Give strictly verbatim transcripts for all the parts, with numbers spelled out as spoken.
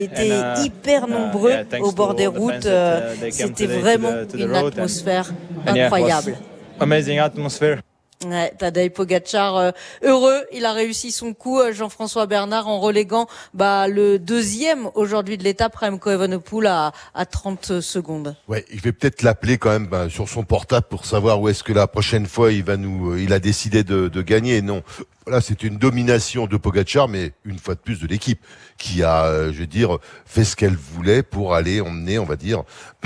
étaient hyper nombreux au bord des routes. Euh, C'était vraiment une atmosphère incroyable. Amazing atmosphere. Ouais, Tadej Pogačar euh, heureux, il a réussi son coup, euh, Jean-François Bernard, en reléguant bah, le deuxième aujourd'hui de l'étape, Remco Evenepoel, à, à trente secondes. Ouais, il vais peut-être l'appeler quand même bah, sur son portable pour savoir où est-ce que la prochaine fois il va nous, il a décidé de, de gagner. Non, voilà, c'est une domination de Pogačar, mais une fois de plus de l'équipe qui a, euh, je veux dire, fait ce qu'elle voulait pour aller emmener, on va dire,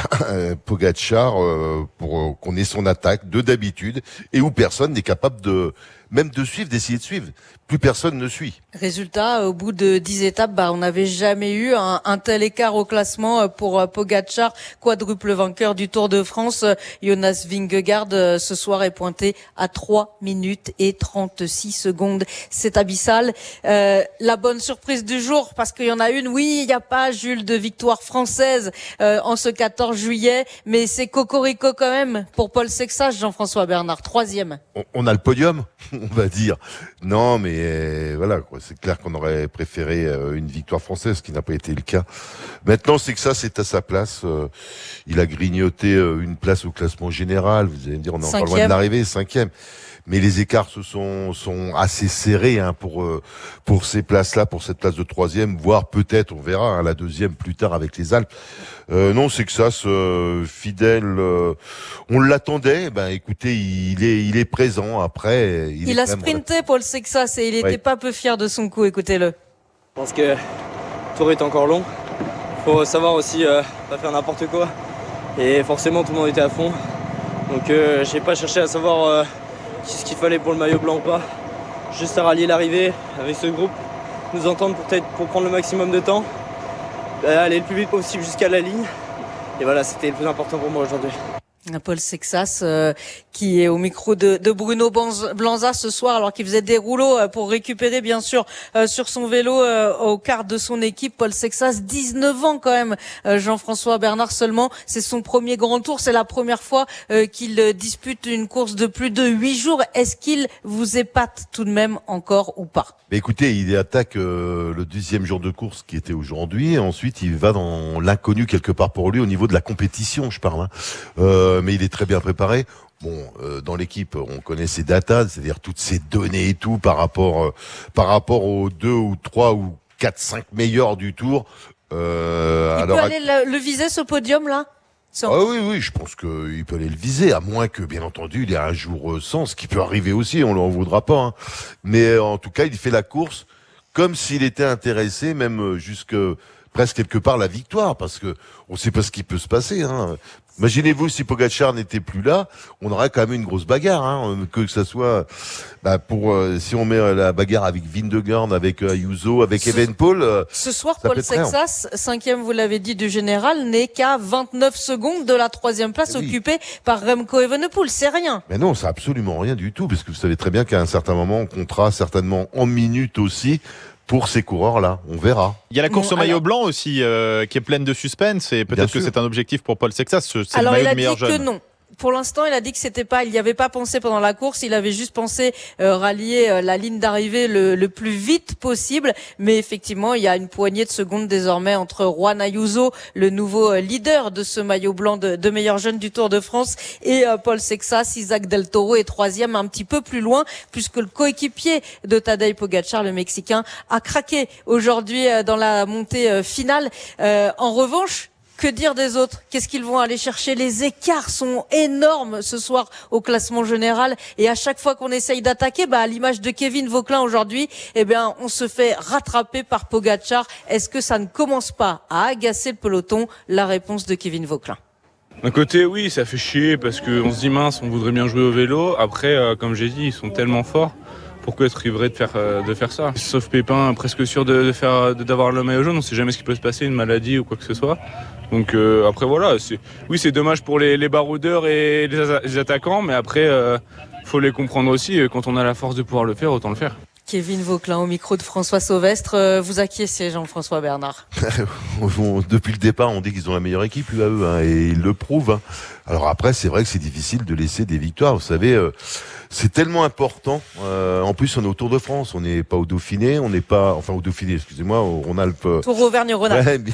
Pogačar euh, pour euh, qu'on ait son attaque de d'habitude et où personne n'est capable de même de suivre, d'essayer de suivre. Plus personne ne suit. Résultat, au bout de dix étapes, bah, on n'avait jamais eu un, un tel écart au classement pour Pogačar, quadruple vainqueur du Tour de France. Jonas Vingegaard, ce soir, est pointé à trois minutes et trente-six secondes. C'est abyssal. Euh, la bonne surprise du jour, parce qu'il y en a une, oui, il n'y a pas, Jules, de victoire française euh, en ce quatorze juillet, mais c'est cocorico quand même pour Paul Sexas, Jean-François Bernard, troisième. On, on a le podium, on va dire. Non, mais euh, voilà, quoi. C'est clair qu'on aurait préféré euh, une victoire française, ce qui n'a pas été le cas. Maintenant, c'est que ça, c'est à sa place. Euh, il a grignoté euh, une place au classement général. Vous allez me dire, on est encore loin de l'arrivée, cinquième. Mais les écarts se sont sont assez serrés hein, pour euh, pour ces places-là, pour cette place de troisième, voire peut-être, on verra, hein, la deuxième plus tard avec les Alpes. Euh, non, c'est que ça, ce fidèle, euh, on l'attendait. Ben, écoutez, il est il est présent. Après, il, il est a sprinté, Paul Sexas, et il était ouais. pas peu fier de son coup. Écoutez-le. Je pense que le tour est encore long. Faut savoir aussi euh, pas faire n'importe quoi. Et forcément, tout le monde était à fond. Donc, euh, j'ai pas cherché à savoir. Euh, ce qu'il fallait pour le maillot blanc ou pas, juste à rallier l'arrivée avec ce groupe, nous entendre peut-être pour prendre le maximum de temps, aller le plus vite possible jusqu'à la ligne, et voilà, c'était le plus important pour moi aujourd'hui. Paul Sexas euh, qui est au micro de, de Bruno Blanza ce soir, alors qu'il faisait des rouleaux euh, pour récupérer bien sûr euh, sur son vélo euh, au quart de son équipe. Paul Sexas, dix-neuf ans quand même, euh, Jean-François Bernard seulement, c'est son premier grand tour, c'est la première fois euh, qu'il euh, dispute une course de plus de huit jours. Est-ce qu'il vous épate tout de même encore ou pas? Mais écoutez, il attaque euh, le deuxième jour de course qui était aujourd'hui, et ensuite il va dans l'inconnu quelque part pour lui au niveau de la compétition, je parle. Hein. Euh, mais il est très bien préparé. Bon, euh, dans l'équipe, on connaît ses datas, c'est-à-dire toutes ces données et tout par rapport euh, par rapport aux deux ou trois ou quatre, cinq meilleurs du Tour. Euh, il alors, peut aller le, le viser ce podium-là? Ah oui, oui, je pense qu'il peut aller le viser, à moins que, bien entendu, il ait un jour sans, ce qui peut arriver aussi, on ne l'en voudra pas. Hein. Mais en tout cas, il fait la course comme s'il était intéressé, même jusque presque quelque part la victoire, parce que on ne sait pas ce qui peut se passer. Hein. Imaginez-vous si Pogačar n'était plus là, on aurait quand même une grosse bagarre, hein, que ça soit bah, pour euh, si on met la bagarre avec Vingegaard, avec euh, Ayuso, avec ce, Evenepoel. Euh, ce soir, Paul Sexas, cinquième, vous l'avez dit, du général, n'est qu'à vingt-neuf secondes de la troisième place oui. occupée par Remco Evenepoel. C'est rien. Mais non, c'est absolument rien du tout, parce que vous savez très bien qu'à un certain moment, on comptera certainement en minutes aussi. Pour ces coureurs-là, on verra. Il y a la course bon, au maillot alors... blanc aussi, euh, qui est pleine de suspense, et peut-être que c'est un objectif pour Paul Sexas. C'est alors, le maillot il a de meilleur dit jeune. que non. Pour l'instant, il a dit que c'était pas, il n'y avait pas pensé pendant la course, il avait juste pensé euh, rallier euh, la ligne d'arrivée le, le plus vite possible. Mais effectivement, il y a une poignée de secondes désormais entre Juan Ayuso, le nouveau euh, leader de ce maillot blanc de, de meilleur jeune du Tour de France, et euh, Paul Sexas. Isaac Del Toro est troisième, un petit peu plus loin, puisque le coéquipier de Tadej Pogačar, le Mexicain, a craqué aujourd'hui euh, dans la montée euh, finale. Euh, en revanche, que dire des autres? Qu'est-ce qu'ils vont aller chercher? Les écarts sont énormes ce soir au classement général, et à chaque fois qu'on essaye d'attaquer, bah à l'image de Kevin Vauquelin aujourd'hui, eh bien on se fait rattraper par Pogačar. Est-ce que ça ne commence pas à agacer le peloton? La réponse de Kevin Vauquelin. D'un côté, oui, ça fait chier parce qu'on se dit mince, on voudrait bien jouer au vélo. Après, euh, comme j'ai dit, ils sont tellement forts. Pourquoi être privé de faire euh, de faire ça? Sauf Pépin, presque sûr de, de faire de, d'avoir le maillot jaune. On sait jamais ce qui peut se passer, une maladie ou quoi que ce soit. Donc euh, après voilà, c'est, oui c'est dommage pour les, les baroudeurs et les, les attaquants, mais après euh, faut les comprendre aussi. Quand on a la force de pouvoir le faire, autant le faire. Kevin Vauquelin au micro de François Sauvestre. Euh, vous acquiescez, Jean-François Bernard. Depuis le départ, on dit qu'ils ont la meilleure équipe, U A E, hein, et ils le prouvent. Hein. Alors après, c'est vrai que c'est difficile de laisser des victoires. Vous savez, euh, c'est tellement important. Euh, en plus, on est au Tour de France. On n'est pas au Dauphiné. On n'est pas, enfin au Dauphiné, excusez-moi, au Rhône-Alpes. Tour Auvergne-Rhône-Alpes. Ouais,